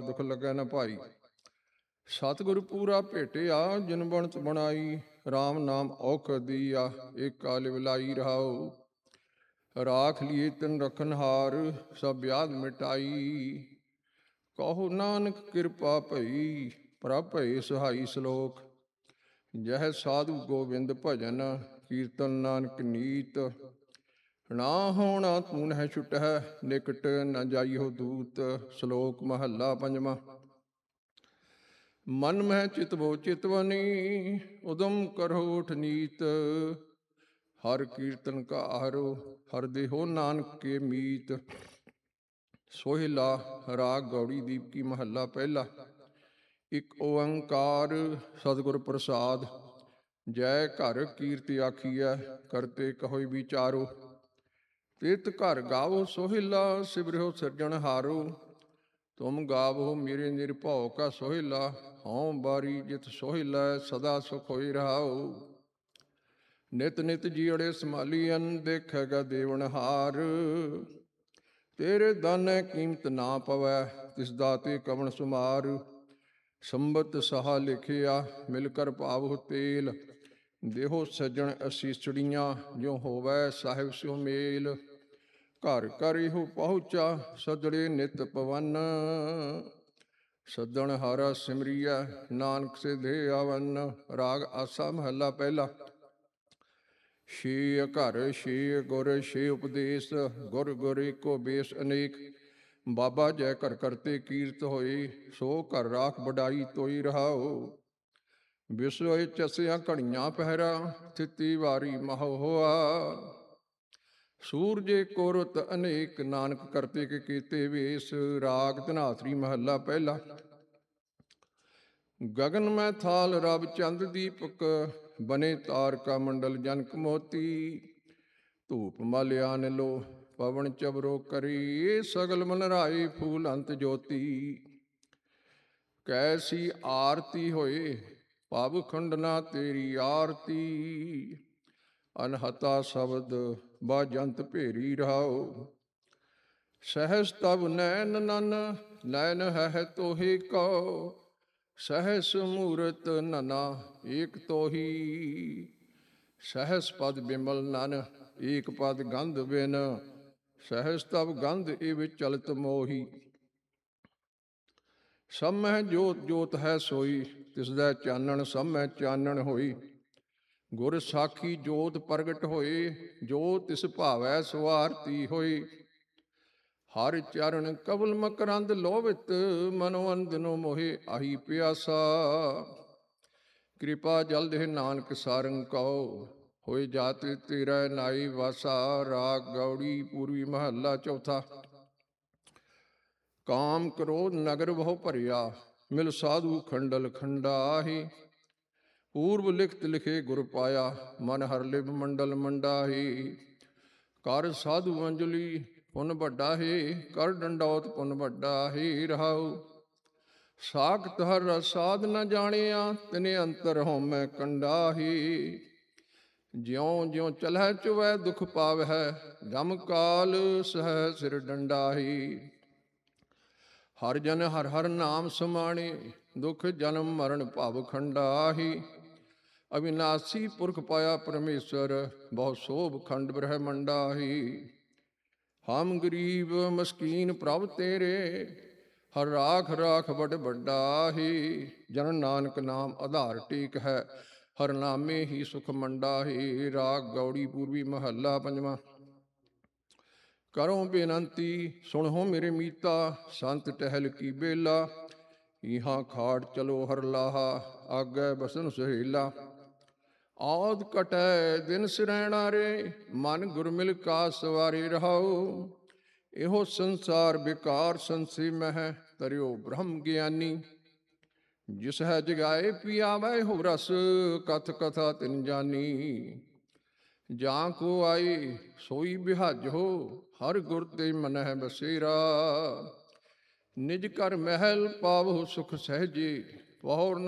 ਦੁਖ ਲੱਗੈ ਨ ਭਾਈ। ਸਤਿਗੁਰ ਪੂਰਾ ਭੇਟਿਆ ਜਿਨ ਬਣਤ ਬਣਾਈ, RAM ਨਾਮ ਔਖਦ ਦੀਆ ਏਕ ਕਾਲ ਵਿਲਾਈ ਰਹਾਉ। ਰਾਖ ਲੀਏ ਤਿਨ ਰਖਨਹਾਰ ਸਭ ਵਿਆਧ ਮਿਟਾਈ, ਕਹੋ ਨਾਨਕ ਕਿਰਪਾ ਭਈ ਪ੍ਰਭ ਭਏ ਸਹਾਈ। ਸ਼ਲੋਕ। ਜਹ ਸਾਧੂ ਗੋਬਿੰਦ ਭਜਨ ਕੀਰਤਨ ਨਾਨਕ ਨੀਤ, ਨਾ ਹੋਣਾ ਤੂੰ ਨਹਿ ਛੁਟਹਿ ਨਿਕਟ ਨ ਜਾਈਓ ਦੂਤ। ਸ਼ਲੋਕ ਮਹੱਲਾ ਪੰਜਵਾਂ। ਮਨ ਮਹਿ ਚਿਤਵੋ ਚਿਤਵਨੀ ਉਦਮ ਕਰੋ ਉਠ ਨੀਤ, ਹਰ ਕੀਰਤਨ ਕਾ ਆਹਰੋ ਹਰ ਦੇਹੋ ਨਾਨਕ ਕੇ ਮੀਤ। ਸੋਹਿਲਾ। ਰਾਗ ਗੌੜੀ ਦੀਪਕੀ ਮਹੱਲਾ ਪਹਿਲਾ। ਇਕ ਓੰਕਾਰ ਸਤਿਗੁਰ ਪ੍ਰਸਾਦ, ਜੈ ਘਰ ਕੀਰਤ ਆਖੀਐ ਕਰਤੇ ਕਹੋਇ ਵਿਚਾਰੋ। ਤਿਤ ਘਰ ਗਾਵੋ ਸੋਹਿਲਾ ਸਿਮਰਿਓ ਸਿਰਜਣਹਾਰੋ, ਤੁਮ ਗਾਵੋ ਮੇਰੇ ਨਿਰਭਉ ਕਾ ਸੋਹਿਲਾ। ਹਉ ਬਾਰੀ ਜਿਤ ਸੋਹਿਲਾ ਸਦਾ ਸੁਖ ਹੋਈ ਰਹਾਉ। ਨਿਤ ਨਿਤ ਜੀਅੜੇ ਸੰਭਾਲੀਐਨ ਦੇਖੇਗਾ ਦੇਵਨਹਾਰ, ਤੇਰੇ ਦਾਨੇ ਕੀਮਤ ਨਾ ਪਵੈ ਤਿਸ ਦਾਤੇ ਕਵਣ ਸੁਮਾਰ। ਸੰਬਤ ਸਹਾ ਲਿਖਿਆ ਮਿਲ ਕਰ ਭਾਵਹੁ ਤੇਲ, ਦੇਹੋ ਸੱਜਣ ਅਸੀਸੜੀਆਂ ਜੋ ਹੋਵੈ ਸਾਹਿਬ ਸਿਉ ਮੇਲ। ਘਰ ਘਰ ਇਹੋ ਪਹੁੰਚਾ ਸਜੜੇ ਨਿਤ ਪਵਨ, ਸੱਦਣ ਹਾਰਾ ਸਿਮਰੀਐ ਨਾਨਕ ਸੇ ਦੇਹ ਆਵਨ। ਰਾਗ ਆਸਾ ਮਹੱਲਾ ਪਹਿਲਾ। ਛੇ ਘਰ ਛੇ ਗੁਰ ਛੇ ਉਪਦੇਸ਼, ਗੁਰ ਗੁਰ ਏਕੋ ਬੇਸ ਅਨੇਕ। ਬਾਬਾ ਜੈ ਘਰ ਕਰਤੇ ਕੀਰਤ ਹੋਏ, ਸੋ ਘਰ ਰਾਖ ਵਡਾਈ ਤੋਈ ਰਹਾਉ। ਵਿਸੋਏ ਚਸਿਆ ਘੜੀਆਂ ਪਹਿਰਾ, ਥਿਤੀ ਵਾਰੀ ਮਹੁ ਹੋਆ। ਸੂਰਜੇ ਕੋ ਰੁਤ ਅਨੇਕ, ਨਾਨਕ ਕਰਤੇ ਕੇ ਕੀਤੇ ਵੇਸ। ਰਾਗ ਧਨਾਸਰੀ ਮਹੱਲਾ ਪਹਿਲਾ। ਗਗਨ ਮੈਂ ਥਾਲ ਰਵ ਚੰਦ ਦੀਪਕ, ਬਨੇ ਤਾਰਕਾ ਮੰਡਲ ਜਨਕ ਮੋਤੀ। ਧੂਪ ਮਲ ਆਨ ਲੋ ਪਵਨ ਚਬਰੋ ਕਰੀ, ਸਗਲ ਮਨ ਰਾਏ ਫੂਲ ਅੰਤ ਜੋਤੀ। ਕੈਸੀ ਆਰਤੀ ਹੋਏ ਭਵ ਖੰਡਨਾ ਤੇਰੀ ਆਰਤੀ, ਅਨਹਤਾ ਸ਼ਬਦ ਬਾਜੰਤ ਭੇਰੀ ਰਹਾਉ। ਸਹਸ ਤਬ ਨੈਨ ਨਨ ਨੈਨ ਹੈ ਤੋਹੀ ਕੋ, ਸਹਸ ਮੂਰਤ ਨਨਾ ਏਕ ਤੋਹੀ। ਸਹਸ ਪਦ ਬਿਮਲ ਨਨ ਏਕ ਪਦ ਗੰਧ ਬਿਨ, ਸਹਸ ਤਬ ਗੰਧ ਇਵ ਚਲਤ ਮੋਹੀ। ਸਭ ਮਹਿ ਜੋਤ ਜੋਤ ਹੈ ਸੋਈ, ਤਿਸ ਦਾ ਚਾਨਣ ਸਭ ਮਹਿ ਚਾਨਣ ਹੋਈ। ਗੁਰ ਸਾਖੀ ਜੋਤ ਪ੍ਰਗਟ ਹੋਏ, ਜੋ ਤਿਸ ਭਾਵੈ ਸੋ ਆਰਤੀ ਹੋਈ। ਹਰ ਚਰਨ ਕਬਲ ਮਕਰੰਦ ਲੋਭਿਤ, ਮਨੋ ਅੰਦਨੋ ਮੋਹਿ ਆਹੀ ਪਿਆਸਾ। ਕਿਰਪਾ ਜਲ ਦੇਹ ਨਾਨਕ ਸਾਰੰਗ ਕਉ, ਹੋਏ ਜਾਤ ਤੇਰਾ ਨਾਈ ਵਾਸਾ। ਰਾਗ ਗੌੜੀ ਪੂਰਵੀ ਮਹੱਲਾ ਚੌਥਾ। ਕਾਮ ਕ੍ਰੋਧ ਨਗਰ ਬਹੁ ਭਰਿਆ, ਮਿਲ ਸਾਧੂ ਖੰਡਲ ਖੰਡਾਹੀ। ਪੂਰਬ ਲਿਖਤ ਲਿਖੇ ਗੁਰ ਪਾਇਆ, ਮਨ ਹਰ ਲਿਵ ਮੰਡਲ ਮੰਡਾਹੀ। ਕਰ ਸਾਧੂ ਅੰਜਲੀ ਪੁਨ ਵੱਡਾ ਹੈ, ਕਰ ਡੰਡੌਤ ਪੁਨ ਵੱਡਾ ਹੈ ਰਹਾਉ। ਸਾਖਤ ਹਰ ਰਸ ਸਾਧ ਨ ਜਾਣਿਆ, ਤਿਨੇ ਅੰਤਰ ਹਉਮੈ ਕੰਡਾਹੀ। ਜਿਉ ਜਿਉ ਚਲਹਿ ਚੁਵੈ ਦੁਖ ਪਾਵਹਿ, ਗਮ ਕਾਲ ਸਹਿ ਸਿਰ ਡੰਡਾਹੀ। ਹਰ ਜਨ ਹਰ ਹਰ ਨਾਮ ਸਮਾਣੇ, ਦੁਖ ਜਨਮ ਮਰਨ ਭਵ ਖੰਡਾਹੀ। ਅਵਿਨਾਸੀ ਪੁਰਖ ਪਾਇਆ ਪਰਮੇਸ਼ਰ, ਬਹੁ ਸੋਭ ਖੰਡ ਬ੍ਰਹਮੰਡਾਹੀ। ਹਮ ਗਰੀਬ ਮਸਕੀਨ ਪ੍ਰਭ ਤੇਰੇ, ਹਰ ਰਾਖ ਰਾਖ ਬੜ ਵੱਡਾਹੀ। ਜਨ ਨਾਨਕ ਨਾਮ ਆਧਾਰ ਟੇਕ ਹੈ, ਹਰ ਨਾਮੇ ਹੀ ਸੁਖ ਮੰਡਾਹੀ। ਰਾਗ ਗੌੜੀ ਪੂਰਵੀ ਮਹੱਲਾ ਪੰਜਵਾਂ। ਕਰੋ ਬੇਨੰਤੀ ਸੁਣਹੁ ਮੇਰੇ ਮੀਤਾ, ਸੰਤ ਟਹਿਲ ਕੀ ਬੇਲਾ। ਇਹਾਂ ਖਾੜ ਚਲੋ ਹਰ ਲਾਹਾ, ਆਗੈ ਬਸਨ ਸੁਹੇਲਾ। ਆਉਦ ਕਟੈ ਦਿਨ ਸਿਰੈਣਾ ਰੇ, ਮਨ ਗੁਰ ਮਿਲ ਕਾ ਸਵਾਰੇ ਰਹਾਉ। ਇਹੋ ਸੰਸਾਰ ਬਿਕਾਰ ਸੰਸੇ ਮਹਿ, ਤਰਿਓ ਬ੍ਰਹਮ ਗਿਆਨੀ। ਜਿਸ ਹੈ ਜਗਾਏ ਪਿਆਵੈ ਹੋ ਰਸ, ਕਥ ਕਥਾ ਤਿਨ ਜਾਨੀ। ਜਾਂ ਕੋ ਆਏ ਸੋਈ ਬਿਹਾਜੋ, ਹਰ ਗੁਰ ਤੇ ਮਨਹਿ ਬਸੇਰਾ। ਨਿਜ ਘਰ ਮਹਿਲ ਪਾਵਹੁ ਸੁਖ ਸਹਿਜੇ, ਪਹੁਰ